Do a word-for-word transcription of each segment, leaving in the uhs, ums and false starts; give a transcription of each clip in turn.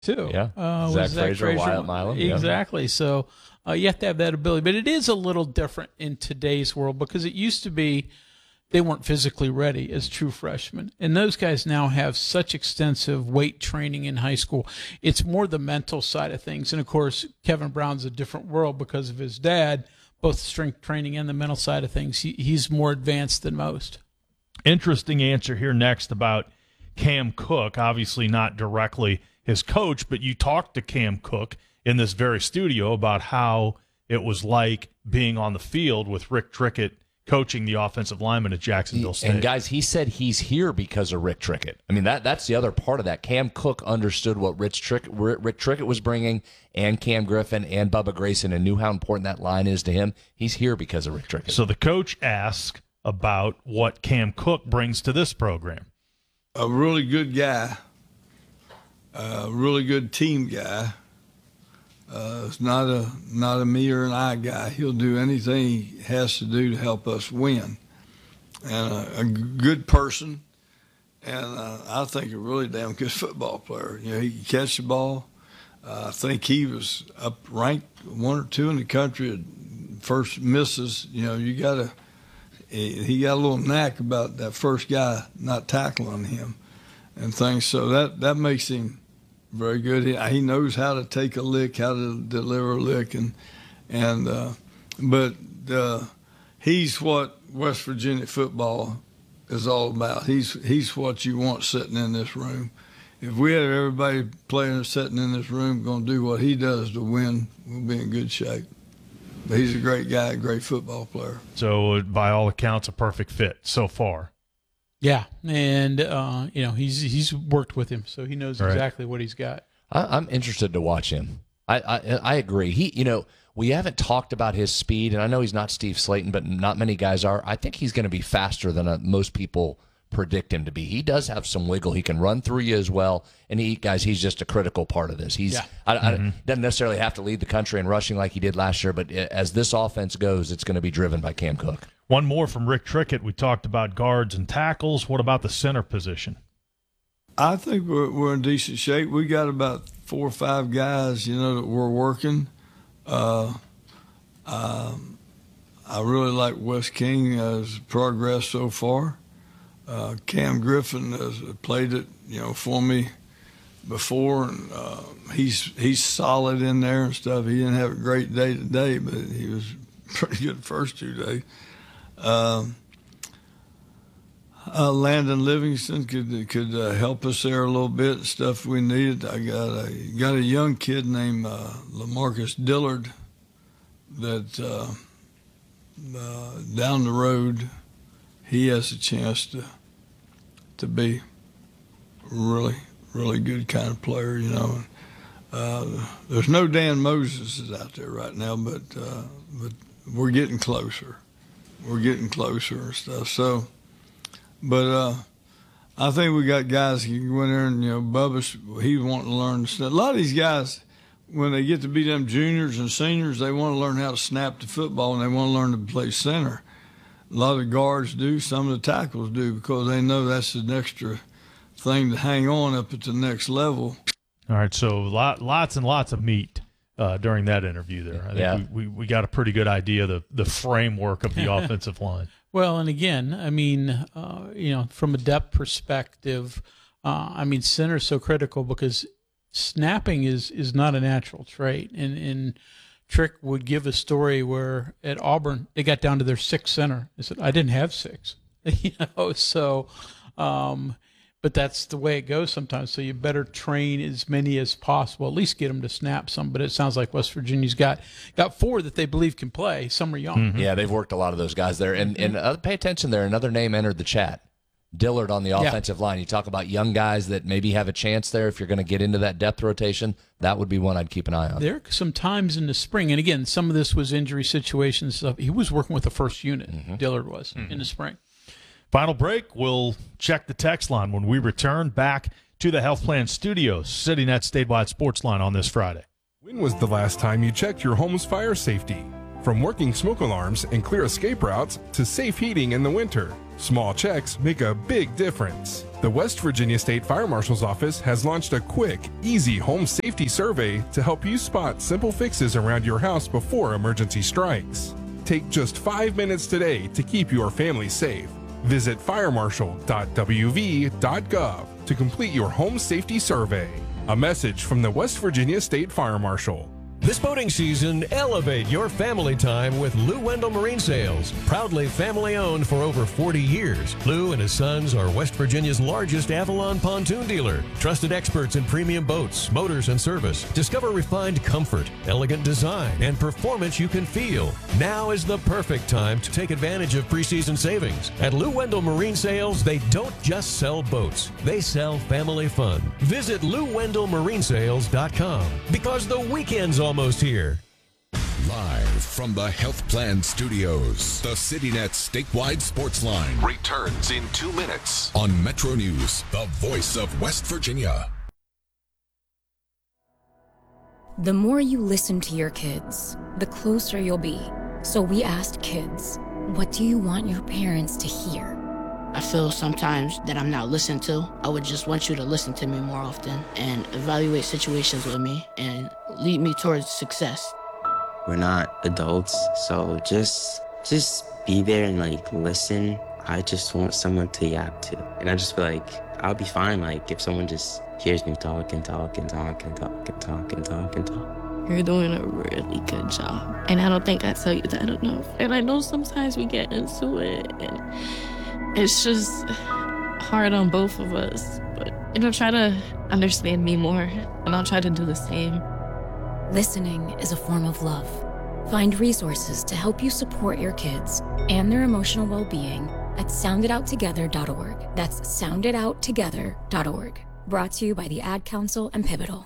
too. Yeah, uh, Zach, Zach Frazier, Frazier, Wyatt Milam. exactly. Yeah. So uh, you have to have that ability, but it is a little different in today's world because it used to be they weren't physically ready as true freshmen, and those guys now have such extensive weight training in high school. It's more the mental side of things, and of course, Kevin Brown's a different world because of his dad, both strength training and the mental side of things. He, he's more advanced than most. Interesting answer here next about Cam Cook, obviously not directly his coach, but you talked to Cam Cook in this very studio about how it was like being on the field with Rick Trickett coaching the offensive lineman at Jacksonville State. And, guys, he said he's here because of Rick Trickett. I mean, that that's the other part of that. Cam Cook understood what Rich Trick, Rick Trickett was bringing, and Cam Griffin and Bubba Grayson, and knew how important that line is to him. He's here because of Rick Trickett. So the coach asked about what Cam Cook brings to this program. A really good guy, a really good team guy. Uh, it's not a not a me or an I guy. He'll do anything he has to do to help us win. And a, a good person, and uh, I think a really damn good football player. You know, he can catch the ball. Uh, I think he was up ranked one or two in the country at first misses. You know, you got to. He got a little knack about that first guy not tackling him and things. So that that makes him very good. He, he knows how to take a lick, how to deliver a lick, and and uh, but uh, he's what West Virginia football is all about. He's he's what you want sitting in this room. If we had everybody playing sitting in this room going to do what he does to win, we'll be in good shape. But he's a great guy, a great football player. So by all accounts, a perfect fit so far. Yeah, and uh, you know he's he's worked with him, so he knows right. exactly what he's got. I, I'm interested to watch him. I, I I agree. He, you know, we haven't talked about his speed, and I know he's not Steve Slayton, but not many guys are. I think he's going to be faster than uh, most people predict him to be. He does have some wiggle. He can run through you as well. And he, guys, he's just a critical part of this. He's yeah. I, I, mm-hmm. doesn't necessarily have to lead the country in rushing like he did last year, but as this offense goes, it's going to be driven by Cam Cook. One more from Rick Trickett. We talked about guards and tackles. What about the center position? I think we're, we're in decent shape. We got about four or five guys, you know, that we're working. Uh, um, I really like Wes King as progress so far. Uh, Cam Griffin has played it, you know, for me before, and uh, he's he's solid in there and stuff. He didn't have a great day today, but he was pretty good the first two days. Um, uh, Landon Livingston could could uh, help us there a little bit. Stuff we needed. I got a got a young kid named uh, LaMarcus Dillard that uh, uh, down the road he has a chance to to be really really good kind of player. You know, uh, there's no Dan Moses out there right now, but uh, but we're getting closer. We're getting closer and stuff. So, but uh, I think we got guys who can go in there and, you know, Bubba's, he's wanting to learn stuff. A lot of these guys, when they get to be them juniors and seniors, they want to learn how to snap the football and they want to learn to play center. A lot of guards do, some of the tackles do, because they know that's an extra thing to hang on up at the next level. All right, so lot, lots and lots of meat. Uh, during that interview there. I think yeah. we, we, we got a pretty good idea of the, the framework of the offensive line. Well, and again, I mean, uh, you know, from a depth perspective, uh, I mean, center is so critical because snapping is, is not a natural trait. And, and Trick would give a story where at Auburn, they got down to their sixth center. They said, I didn't have six. you know, so um, – but that's the way it goes sometimes. So you better train as many as possible, at least get them to snap some. But it sounds like West Virginia's got got four that they believe can play. Some are young. Mm-hmm. Yeah, they've worked a lot of those guys there. And and uh, pay attention there. Another name entered the chat. Dillard on the offensive yeah. line. You talk about young guys that maybe have a chance there. If you're going to get into that depth rotation, that would be one I'd keep an eye on. There are some times in the spring, and again, some of this was injury situations. Stuff. He was working with the first unit, mm-hmm. Dillard was, mm-hmm. in the spring. Final break. We'll check the text line when we return back to the Health Plan Studios, sitting at Statewide Sports Line on this Friday. When was the last time you checked your home's fire safety? From working smoke alarms and clear escape routes to safe heating in the winter, small checks make a big difference. The West Virginia State Fire Marshal's Office has launched a quick, easy home safety survey to help you spot simple fixes around your house before emergency strikes. Take just five minutes today to keep your family safe. Visit fire marshal dot w v dot gov to complete your home safety survey. A message from the West Virginia State Fire Marshal. This boating season, elevate your family time with Lou Wendell Marine Sales. Proudly family owned for over forty years, Lou and his sons are West Virginia's largest Avalon pontoon dealer. Trusted experts in premium boats, motors, and service. Discover refined comfort, elegant design, and performance you can feel. Now is the perfect time to take advantage of preseason savings. At Lou Wendell Marine Sales, they don't just sell boats, they sell family fun. Visit lou wendell marine sales dot com because the weekend's almost here. Live from the Health Plan Studios, the CityNet statewide sports line returns in two minutes on Metro News, the voice of West Virginia. The more you listen to your kids, the closer you'll be. So we asked kids, what do you want your parents to hear? I feel sometimes that I'm not listened to. I would just want you to listen to me more often and evaluate situations with me and lead me towards success. We're not adults, so just just be there and like listen. I just want someone to yap to. And I just feel like I'll be fine like if someone just hears me talk and talk and talk and talk and talk and talk and talk. You're doing a really good job. And I don't think I tell you that enough. And I know sometimes we get into it and it's just hard on both of us, but you know, try to understand me more, and I'll try to do the same. Listening is a form of love. Find resources to help you support your kids and their emotional well-being at sound it out together dot org. That's sound it out together dot org. Brought to you by the Ad Council and Pivotal.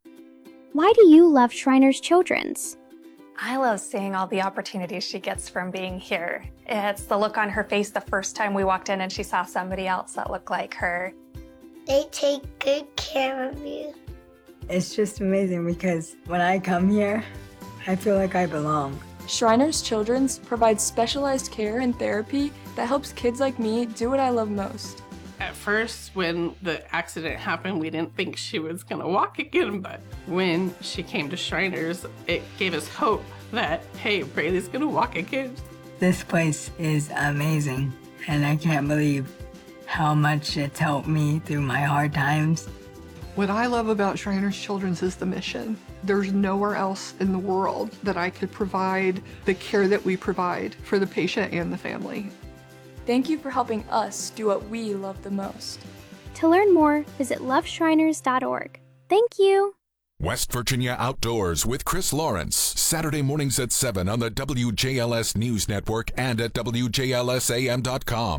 Why do you love Shriners Children's? I love seeing all the opportunities she gets from being here. It's the look on her face the first time we walked in and she saw somebody else that looked like her. They take good care of you. It's just amazing because when I come here, I feel like I belong. Shriners Children's provides specialized care and therapy that helps kids like me do what I love most. At first, when the accident happened, we didn't think she was gonna walk again, but when she came to Shriners, it gave us hope that, hey, Braylee's gonna walk again. This place is amazing, and I can't believe how much it's helped me through my hard times. What I love about Shriners Children's is the mission. There's nowhere else in the world that I could provide the care that we provide for the patient and the family. Thank you for helping us do what we love the most. To learn more, visit love shriners dot org. Thank you. West Virginia Outdoors with Chris Lawrence, Saturday mornings at seven on the W J L S News Network and at W J L S A M dot com.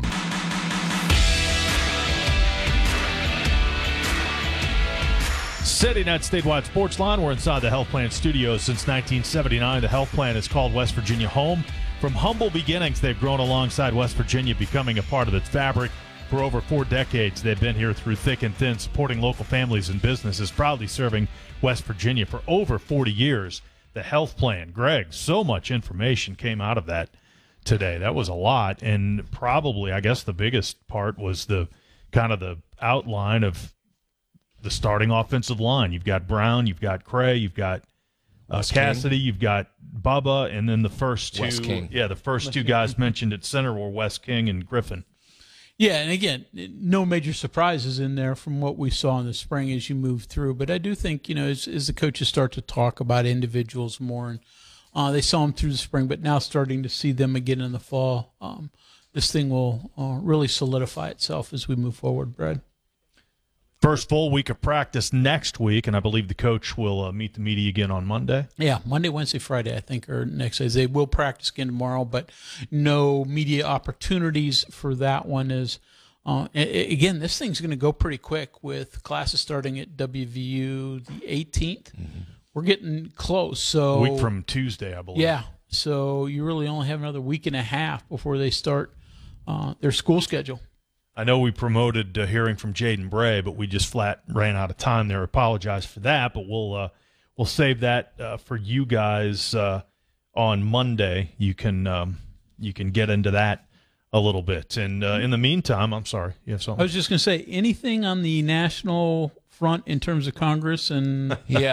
CityNet statewide sports line. We're inside the Health Plan Studios since nineteen seventy-nine. The Health Plan is called West Virginia home. From humble beginnings, they've grown alongside West Virginia, becoming a part of its fabric. For over four decades, they've been here through thick and thin, supporting local families and businesses, proudly serving West Virginia for over forty years. The Health Plan, Greg, so much information came out of that today. That was a lot, and probably, I guess, the biggest part was the kind of the outline of the starting offensive line. You've got Brown, you've got Cray, you've got uh, Cassidy, you've got Bubba, and then the first two, Wes King. yeah, the first Wes two King. guys mentioned at center were Wes King and Griffin. Yeah, and again, no major surprises in there from what we saw in the spring as you move through. But I do think, you know, as, as the coaches start to talk about individuals more, and uh, they saw them through the spring, but now starting to see them again in the fall, um, this thing will uh, really solidify itself as we move forward, Brad. First full week of practice next week, and I believe the coach will uh, meet the media again on Monday. Yeah, Monday, Wednesday, Friday, I think, are next days. They will practice again tomorrow, but no media opportunities for that one. Is uh, a- again, this thing's going to go pretty quick with classes starting at W V U the eighteenth. Mm-hmm. We're getting close. So A week from Tuesday, I believe. Yeah, so you really only have another week and a half before they start uh, their school schedule. I know we promoted uh, hearing from Jaden Bray, but we just flat ran out of time there. Apologize for that, but we'll uh, we'll save that uh, for you guys uh, on Monday. You can um, you can get into that a little bit. And uh, in the meantime, I'm sorry, you have something? I was just going to say, anything on the national front in terms of Congress and Yeah.